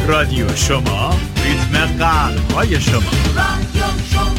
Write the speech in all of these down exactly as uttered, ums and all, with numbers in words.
رادیو شما، ریتم قلب‌های شما. رادیو شما.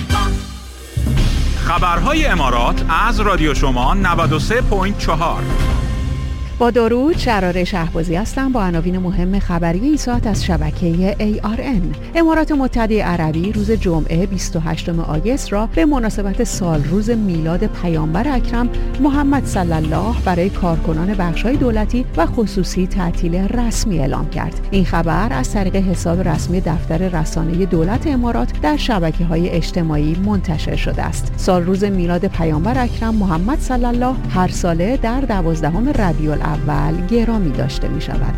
خبرهای امارات از رادیو شما نود و سه ممیز چهار. با درود، شراره شهبازی هستم با عناوین مهم خبری این ساعت از شبکه ای آر ان. امارات متحده عربی روز جمعه بیست و هشتم آگوست را به مناسبت سال روز میلاد پیامبر اکرم محمد صلی الله برای کارکنان بخش‌های دولتی و خصوصی تعطیل رسمی اعلام کرد. این خبر از طریق حساب رسمی دفتر رسانه دولت امارات در شبکه‌های اجتماعی منتشر شده است. سال روز میلاد پیامبر اکرم محمد صلی الله هر ساله در دوازدهم ربیع اول گرامی داشته می شود.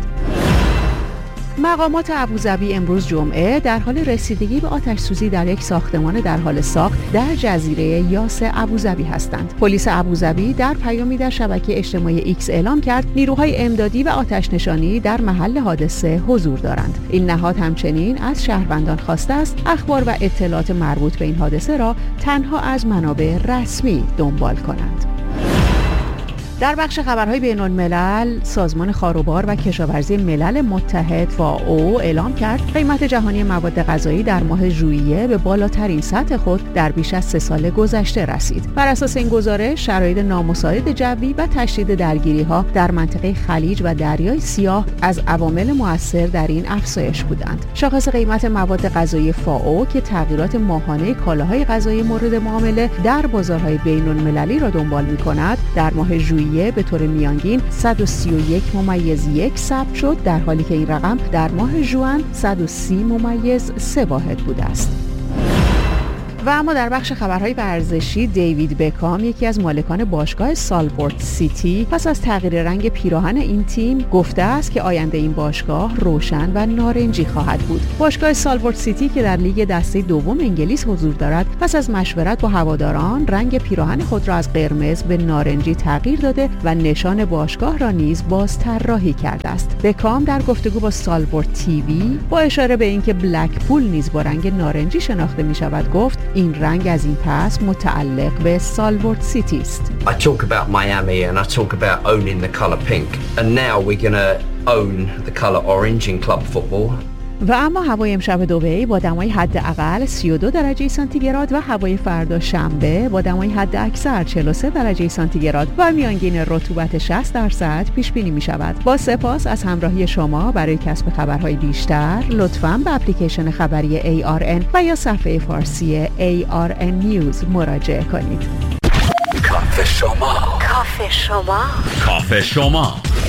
مقامات ابوظبی امروز جمعه در حال رسیدگی به آتش سوزی در یک ساختمان در حال ساخت در جزیره یاس ابوظبی هستند. پلیس ابوظبی در پیامی در شبکه اجتماعی ایکس اعلام کرد نیروهای امدادی و آتش نشانی در محل حادثه حضور دارند. این نهاد همچنین از شهروندان خواسته است اخبار و اطلاعات مربوط به این حادثه را تنها از منابع رسمی دنبال کنند. در بخش خبرهای بین‌الملل، سازمان خاروبار و کشاورزی ملل متحد فائو اعلام کرد قیمت جهانی مواد غذایی در ماه ژوئیه به بالاترین سطح خود در بیش از سه سال گذشته رسید. بر اساس این گزارش، شرایط نامساعد جوی و تشدید درگیری‌ها در منطقه خلیج و دریای سیاه از عوامل مؤثر در این افزایش بودند. شاخص قیمت مواد غذایی فائو که تغییرات ماهانه کالاهای غذایی مورد معامله در بازارهای بین‌المللی را دنبال می‌کند، در ماه ژوئیه به طور میانگین صد و سی و یک ممیز یک ثبت شد، در حالی که این رقم در ماه ژوئن صد و سی ممیز سه واحد بوده است. و اما در بخش خبرهای ورزشی، دیوید بکام یکی از مالکان باشگاه سالفورد سیتی پس از تغییر رنگ پیراهن این تیم گفته است که آینده این باشگاه روشن و نارنجی خواهد بود. باشگاه سالفورد سیتی که در لیگ دسته دوم انگلیس حضور دارد پس از مشورت با هواداران رنگ پیراهن خود را از قرمز به نارنجی تغییر داده و نشان باشگاه را نیز بازطراحی کرده است. بکام در گفتگو با سالفورد تیوی با اشاره به اینکه بلکپول نیز با رنگ نارنجی شناخته می شود گفت این رنگ از این پس متعلق به سالفورد سیتی است. I talk about Miami and I talk about owning the color pink and now we're going to own the color orange in club football. و اما هوای امشب دبی با دمای حداقل سی و دو درجه سانتیگراد و هوای فردا شنبه با دمای حداکثر چهل و سه درجه سانتیگراد و میانگین رطوبت شصت درصد پیش بینی می شود. با سپاس از همراهی شما. برای کسب خبرهای بیشتر لطفاً به اپلیکیشن خبری ای آر ان و یا صفحه فارسی ای آر ان نیوز مراجعه کنید. کافه شما. کافه شما. کافه شما.